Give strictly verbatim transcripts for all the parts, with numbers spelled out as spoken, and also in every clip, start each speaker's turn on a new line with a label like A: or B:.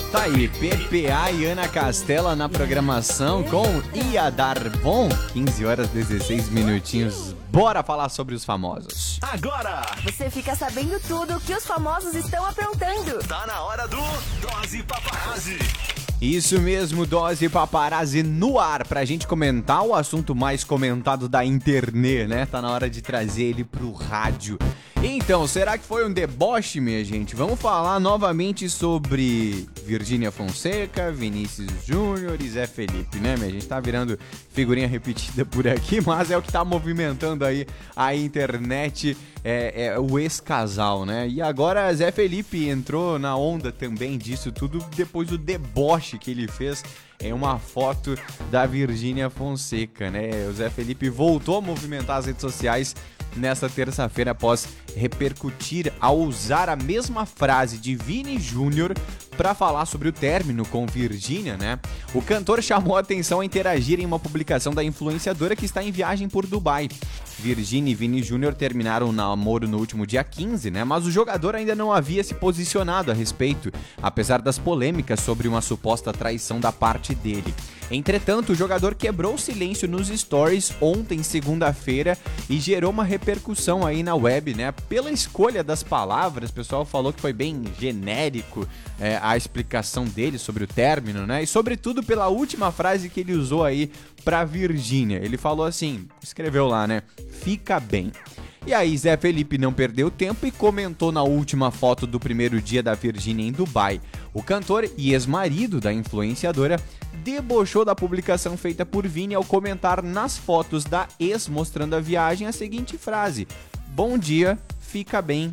A: Tá aí, P P A e Ana Castela na programação com Ia Dar Bom, quinze horas e dezesseis minutinhos. Bora falar sobre os famosos.
B: Agora
C: você fica sabendo tudo o que os famosos estão aprontando.
B: Tá na hora do Dose Paparazzi.
A: Isso mesmo, Dose Paparazzi no ar, pra gente comentar o assunto mais comentado da internet, né? Tá na hora de trazer ele pro rádio. Então, será que foi um deboche, minha gente? Vamos falar novamente sobre Virgínia Fonseca, Vinícius Júnior e Zé Felipe, né, minha gente? Tá virando figurinha repetida por aqui, mas é o que tá movimentando aí a internet, é, é o ex-casal, né? E agora Zé Felipe entrou na onda também disso tudo depois do deboche que ele fez em uma foto da Virgínia Fonseca, né? O Zé Felipe voltou a movimentar as redes sociais nesta terça-feira após repercutir ao usar a mesma frase de Vini Júnior para falar sobre o término com Virgínia, né? O cantor chamou a atenção a interagir em uma publicação da influenciadora que está em viagem por Dubai. Virgínia e Vini Júnior terminaram o namoro no último dia quinze, né? Mas o jogador ainda não havia se posicionado a respeito, apesar das polêmicas sobre uma suposta traição da parte dele. Entretanto, o jogador quebrou o silêncio nos stories ontem, segunda-feira, e gerou uma repercussão aí na web, né? Pela escolha das palavras, o pessoal falou que foi bem genérico é, a explicação dele sobre o término, né? E sobretudo pela última frase que ele usou aí pra Virgínia. Ele falou assim, escreveu lá, né? Fica bem. E aí Zé Felipe não perdeu tempo e comentou na última foto do primeiro dia da Virgínia em Dubai. O cantor e ex-marido da influenciadora debochou da publicação feita por Vini ao comentar nas fotos da ex mostrando a viagem a seguinte frase: bom dia, fica bem,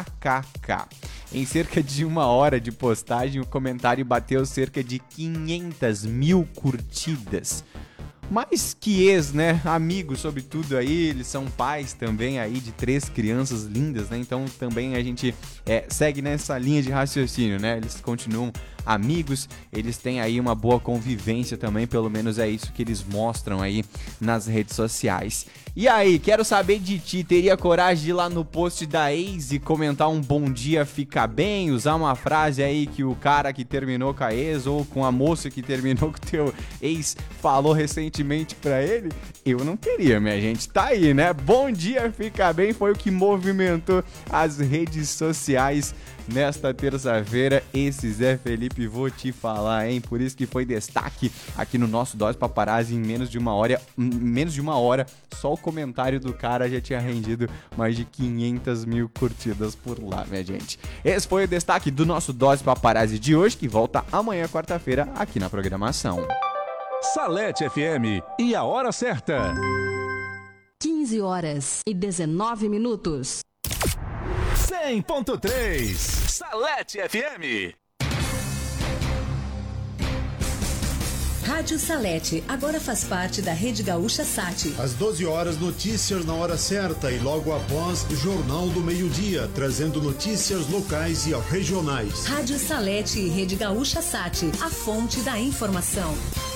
A: kkk. Em cerca de uma hora de postagem, o comentário bateu cerca de quinhentas mil curtidas. Mas que ex, né? Amigos, sobretudo aí, eles são pais também aí de três crianças lindas, né? Então também a gente é, segue nessa linha de raciocínio, né? Eles continuam amigos, eles têm aí uma boa convivência também, pelo menos é isso que eles mostram aí nas redes sociais. E aí, quero saber de ti, teria coragem de ir lá no post da ex e comentar um bom dia, fica bem, usar uma frase aí que o cara que terminou com a ex ou com a moça que terminou com o teu ex falou recentemente pra ele? Eu não queria, minha gente, tá aí, né? Bom dia, fica bem, foi o que movimentou as redes sociais nesta terça-feira. Esse Zé Felipe, vou te falar, hein? Por isso que foi destaque aqui no nosso Dose Paparazzi em menos de uma hora, em menos de uma hora, só o comentário do cara já tinha rendido mais de quinhentas mil curtidas por lá, minha gente. Esse foi o destaque do nosso Dose Paparazzi de hoje, que volta amanhã, quarta-feira, aqui na programação.
B: Salete F M e a hora certa.
D: quinze horas e dezenove minutos.
B: cem ponto três Salete F M.
D: Rádio Salete agora faz parte da Rede Gaúcha Sat.
E: Às doze horas, notícias na hora certa e logo após, Jornal do Meio-Dia, trazendo notícias locais e regionais.
D: Rádio Salete e Rede Gaúcha Sat, a fonte da informação.